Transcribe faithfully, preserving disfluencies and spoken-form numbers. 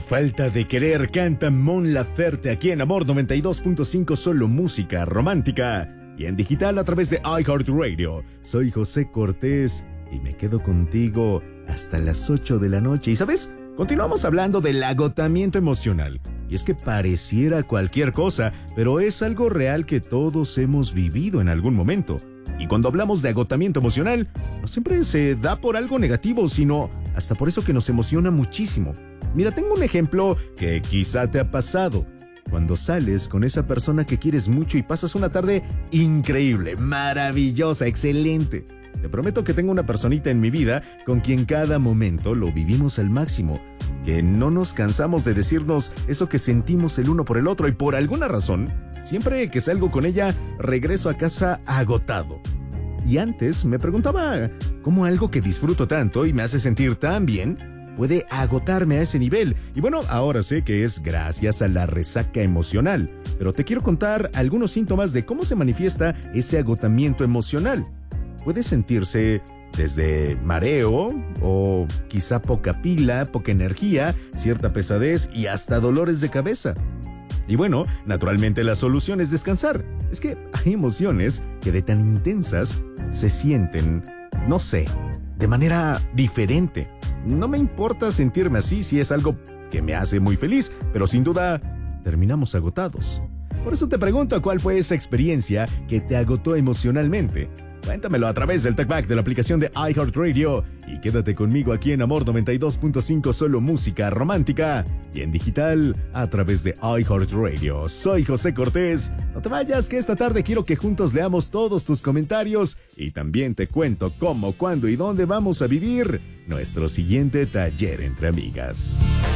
falta de querer canta Mon Laferte aquí en Amor noventa y dos punto cinco, solo música romántica. Y en digital a través de iHeartRadio. Soy José Cortés y me quedo contigo hasta las ocho de la noche. ¿Y sabes? Continuamos hablando del agotamiento emocional. Y es que pareciera cualquier cosa, pero es algo real que todos hemos vivido en algún momento. Y cuando hablamos de agotamiento emocional, no siempre se da por algo negativo, sino hasta por eso que nos emociona muchísimo. Mira, tengo un ejemplo que quizá te ha pasado. Cuando sales con esa persona que quieres mucho y pasas una tarde increíble, maravillosa, excelente. Te prometo que tengo una personita en mi vida con quien cada momento lo vivimos al máximo, que no nos cansamos de decirnos eso que sentimos el uno por el otro y por alguna razón, siempre que salgo con ella, regreso a casa agotado. Y antes me preguntaba cómo algo que disfruto tanto y me hace sentir tan bien puede agotarme a ese nivel. Y bueno, ahora sé que es gracias a la resaca emocional, pero te quiero contar algunos síntomas de cómo se manifiesta ese agotamiento emocional. Puede sentirse desde mareo o quizá poca pila, poca energía, cierta pesadez y hasta dolores de cabeza. Y bueno, naturalmente la solución es descansar. Es que hay emociones que de tan intensas se sienten, no sé, de manera diferente. No me importa sentirme así si es algo que me hace muy feliz, pero sin duda terminamos agotados. Por eso te pregunto cuál fue esa experiencia que te agotó emocionalmente. Cuéntamelo a través del talkback de la aplicación de iHeartRadio y quédate conmigo aquí en Amor noventa y dos punto cinco, solo música romántica y en digital a través de iHeartRadio. Soy José Cortés. No te vayas, que esta tarde quiero que juntos leamos todos tus comentarios y también te cuento cómo, cuándo y dónde vamos a vivir nuestro siguiente taller entre amigas.